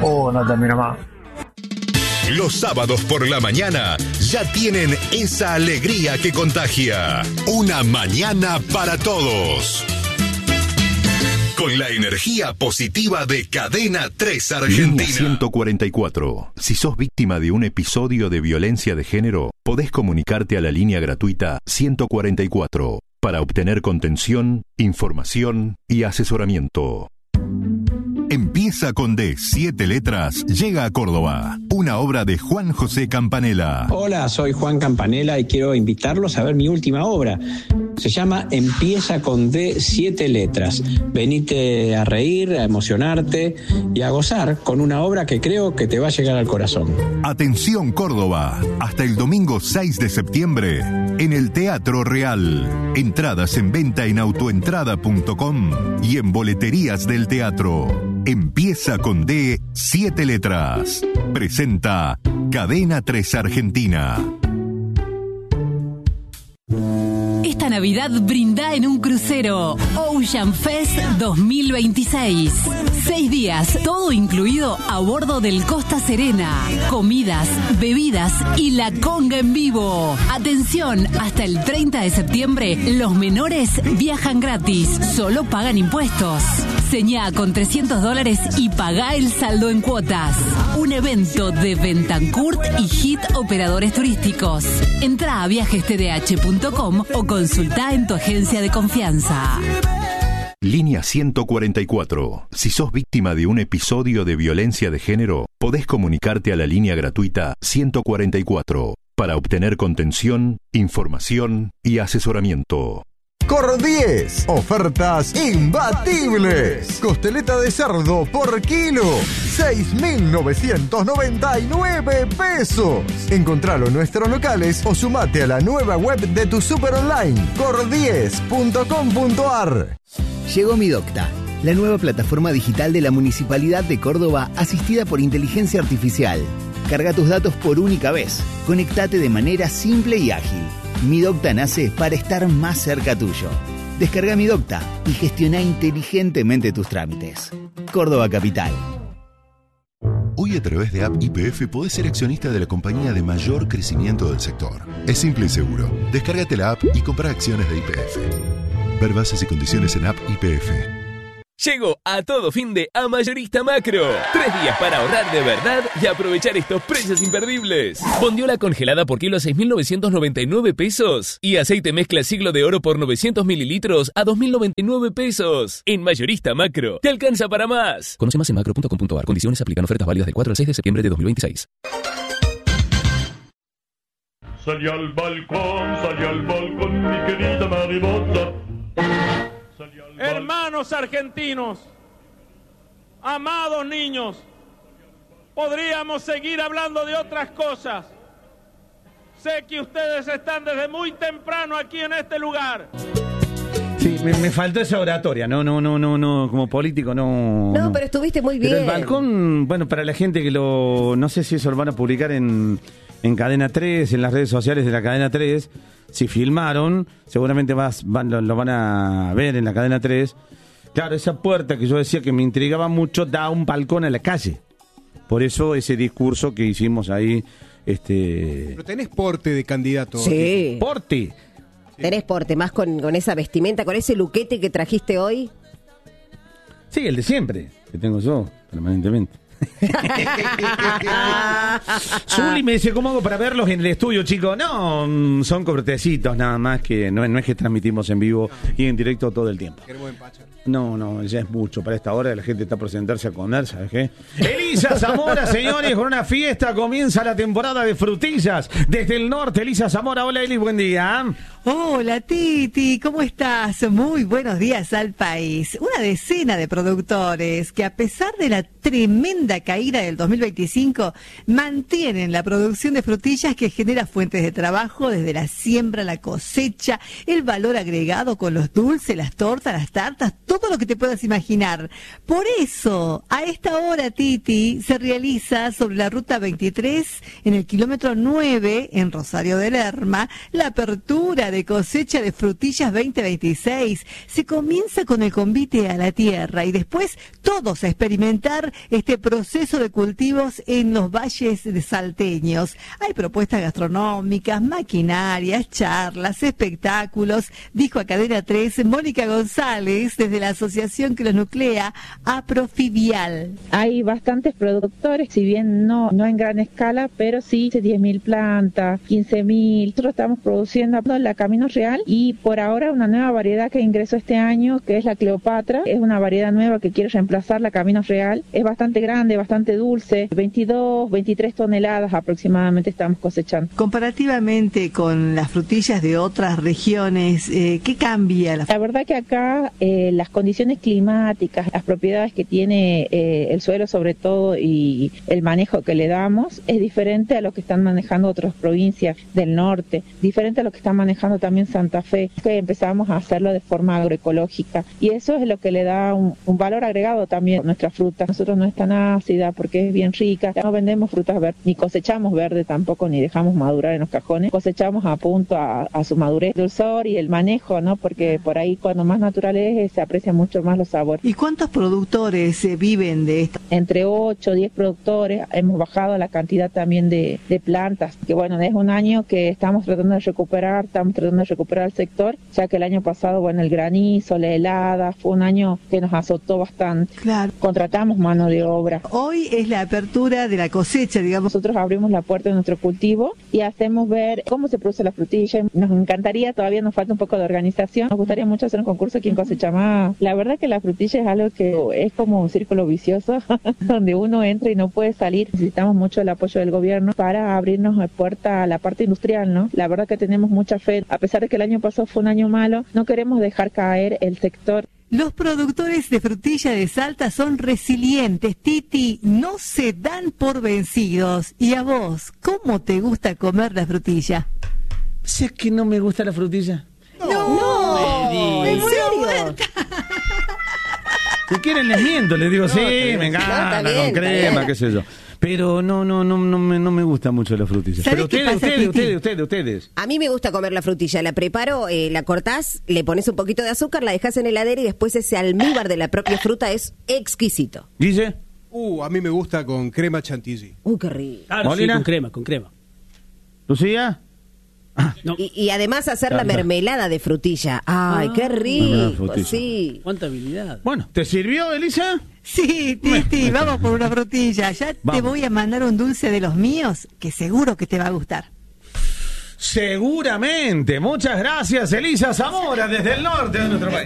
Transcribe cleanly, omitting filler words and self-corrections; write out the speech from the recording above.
No termino más. Los sábados por la mañana ya tienen esa alegría que contagia. Una mañana para todos. Con la energía positiva de Cadena 3 Argentina. Línea 144. Si sos víctima de un episodio de violencia de género, podés comunicarte a la línea gratuita 144 para obtener contención, información y asesoramiento. Empieza con D, 7 letras, llega a Córdoba. Una obra de Juan José Campanella. Hola, soy Juan Campanella y quiero invitarlos a ver mi última obra. Se llama Empieza con D, 7 letras. Venite a reír, a emocionarte y a gozar con una obra que creo que te va a llegar al corazón. Atención Córdoba, hasta el domingo 6 de septiembre en el Teatro Real. Entradas en venta en autoentrada.com y en boleterías del teatro. Empieza con D, 7 letras. Presenta Cadena 3 Argentina. Esta Navidad brinda en un crucero. Ocean Fest 2026. 6 días, todo incluido a bordo del Costa Serena. Comidas, bebidas y la conga en vivo. Atención, hasta el 30 de septiembre, los menores viajan gratis. Solo pagan impuestos. Señá con $300 y pagá el saldo en cuotas. Un evento de Bentancourt y Hit Operadores Turísticos. Entrá a viajestdh.com o consultá en tu agencia de confianza. Línea 144. Si sos víctima de un episodio de violencia de género, podés comunicarte a la línea gratuita 144 para obtener contención, información y asesoramiento. Cor 10, ofertas imbatibles. Costeleta de cerdo por kilo, 6.999 pesos. Encontralo en nuestros locales o sumate a la nueva web de tu super online, cor10.com.ar. Llegó Mi Docta, la nueva plataforma digital de la Municipalidad de Córdoba asistida por inteligencia artificial. Carga tus datos por única vez. Conectate de manera simple y ágil. Mi Docta nace para estar más cerca tuyo. Descarga Mi Docta y gestiona inteligentemente tus trámites. Córdoba Capital. Hoy a través de App YPF podés ser accionista de la compañía de mayor crecimiento del sector. Es simple y seguro. Descárgate la app y compra acciones de YPF. Ver bases y condiciones en App YPF. Llegó a todo fin de a Mayorista Macro. 3 días para ahorrar de verdad y aprovechar estos precios imperdibles. Bondiola congelada por kilo a 6.999 pesos. Y aceite mezcla Siglo de Oro por 900 mililitros a 2.099 pesos. En Mayorista Macro, te alcanza para más. Conoce más en macro.com.ar. Condiciones aplican. Ofertas válidas del 4 al 6 de septiembre de 2026. Salí al balcón, mi querida mariposa. Hermanos argentinos, amados niños, podríamos seguir hablando de otras cosas. Sé que ustedes están desde muy temprano aquí en este lugar. Sí, me faltó esa oratoria, no, como político no. No, pero estuviste muy bien. Pero el balcón, bueno, para la gente que no sé si eso lo van a publicar en Cadena 3, en las redes sociales de la Cadena 3. Si filmaron, seguramente lo van a ver en la Cadena 3. Claro, esa puerta que yo decía que me intrigaba mucho da un balcón a la calle. Por eso ese discurso que hicimos ahí. Pero tenés porte de candidato. Sí. ¿Porte? Tenés porte, más con esa vestimenta, con ese luquete que trajiste hoy. Sí, el de siempre, que tengo yo, permanentemente. Zuli me dice, ¿cómo hago para verlos en el estudio, chicos? No, son cortecitos nada más, que no es que transmitimos en vivo y en directo todo el tiempo. No, ya es mucho para esta hora, la gente está por sentarse a comer, ¿sabes qué? Elisa Zamora, señores, con una fiesta comienza la temporada de frutillas desde el norte. Elisa Zamora, hola Eli, buen día. Hola Titi, ¿cómo estás? Muy buenos días al país. Una decena de productores que a pesar de la tremenda caída del 2025 mantienen la producción de frutillas que genera fuentes de trabajo desde la siembra, la cosecha, el valor agregado con los dulces, las tortas, las tartas, todo lo que te puedas imaginar. Por eso, a esta hora, Titi, se realiza sobre la ruta 23, en el kilómetro 9, en Rosario de Lerma, la apertura de cosecha de frutillas 2026. Se comienza con el convite a la tierra y después todos a experimentar este proceso de cultivos en los valles de salteños. Hay propuestas gastronómicas, maquinarias, charlas, espectáculos, dijo a Cadena 3 Mónica González, desde la asociación que los nuclea, Aprofivial. Hay bastantes productores, si bien no en gran escala, pero sí 10.000 plantas, 15.000. Nosotros estamos produciendo la Camino Real y por ahora una nueva variedad que ingresó este año, que es la Cleopatra. Es una variedad nueva que quiere reemplazar la Camino Real. Es bastante grande, bastante dulce. 22, 23 toneladas aproximadamente estamos cosechando. Comparativamente con las frutillas de otras regiones, ¿qué cambia? La verdad que acá las condiciones climáticas, las propiedades que tiene el suelo sobre todo y el manejo que le damos es diferente a lo que están manejando otras provincias del norte, diferente a lo que está manejando también Santa Fe, que empezamos a hacerlo de forma agroecológica y eso es lo que le da un valor agregado también a nuestra fruta. Nosotros no es tan ácida porque es bien rica, no vendemos frutas verdes, ni cosechamos verde tampoco, ni dejamos madurar en los cajones, cosechamos a punto a su madurez, dulzor y el manejo, ¿no? Porque por ahí cuando más natural es, se aprecia mucho más los sabores. ¿Y cuántos productores viven de esto? Entre 8 o 10 productores, hemos bajado la cantidad también de plantas, que bueno, es un año que estamos tratando de recuperar el sector, ya que el año pasado, el granizo, la helada, fue un año que nos azotó bastante. Claro. Contratamos mano de obra. Hoy es la apertura de la cosecha, digamos. Nosotros abrimos la puerta de nuestro cultivo y hacemos ver cómo se produce la frutilla. Nos encantaría, todavía nos falta un poco de organización, nos gustaría mucho hacer un concurso quién cosecha más. La verdad que la frutilla es algo que es como un círculo vicioso, donde uno entra y no puede salir. Necesitamos mucho el apoyo del gobierno para abrirnos la puerta a la parte industrial, ¿no? La verdad que tenemos mucha fe. A pesar de que el año pasado fue un año malo, no queremos dejar caer el sector. Los productores de frutilla de Salta son resilientes, Titi, no se dan por vencidos. ¿Y a vos, cómo te gusta comer la frutilla? Si es que no me gusta la frutilla. No, ¿en serio? Si quieren les miento, les digo, sí, me encanta, con crema, qué sé yo. Pero no me gusta mucho la frutilla. Pero ustedes. A mí me gusta comer la frutilla. La preparo, la cortás, le pones un poquito de azúcar, la dejas en el heladera y después ese almíbar de la propia fruta es exquisito. ¿Guille? A mí me gusta con crema chantilly. Qué rico. Claro, sí, con crema. ¿Lucía? No. Y además hacer la mermelada de frutilla. ¡Ay, qué rico! Sí. ¿Cuánta habilidad? Bueno, ¿te sirvió, Elisa? Sí, Titi, vamos por una frutilla. Ya te voy a mandar un dulce de los míos que seguro que te va a gustar. Seguramente. Muchas gracias, Elisa Zamora, desde el norte de nuestro país.